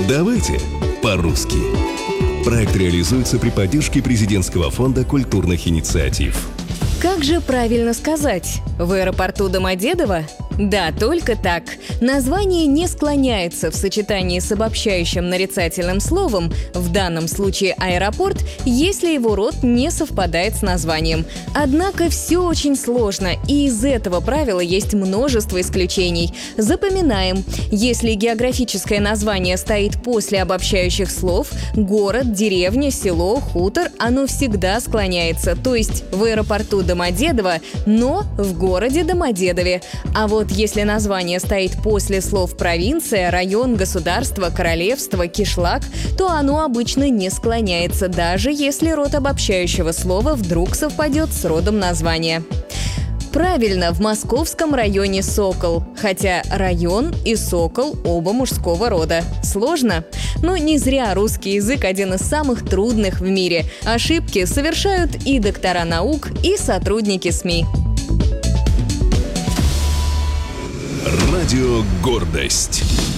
Давайте по-русски. Проект реализуется при поддержке Президентского фонда культурных инициатив. Как же правильно сказать? В аэропорту Домодедово? Да, только так. Название не склоняется в сочетании с обобщающим нарицательным словом, в данном случае аэропорт, если его род не совпадает с названием. Однако все очень сложно, и из этого правила есть множество исключений. Запоминаем. Если географическое название стоит после обобщающих слов – город, деревня, село, хутор – оно всегда склоняется, то есть в аэропорту Домодедово, но в городе Домодедове. А вот если название стоит после слов «провинция», «район», «государство», «королевство», «кишлак», то оно обычно не склоняется, даже если род обобщающего слова вдруг совпадет с родом названия. Правильно, в московском районе Сокол, хотя район и Сокол оба мужского рода. Сложно? Но не зря русский язык один из самых трудных в мире. Ошибки совершают и доктора наук, и сотрудники СМИ. Радио «Гордость».